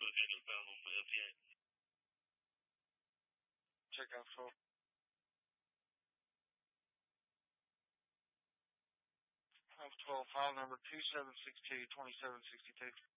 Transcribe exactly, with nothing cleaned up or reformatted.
Check out for twelve file number two seven six two twenty seven sixty two.